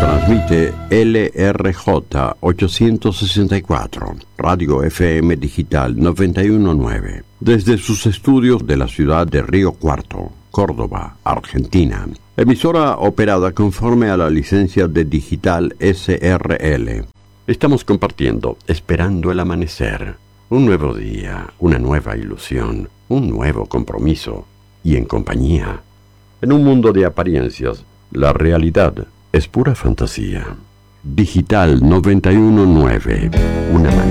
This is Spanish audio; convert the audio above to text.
Transmite LRJ 864, Radio FM Digital 919, desde sus estudios de la ciudad de Río Cuarto, Córdoba, Argentina. Emisora operada conforme a la licencia de Digital SRL. Estamos compartiendo, esperando el amanecer, un nuevo día, una nueva ilusión, un nuevo compromiso, y en compañía. En un mundo de apariencias, la realidad es pura fantasía. Digital 919, una manera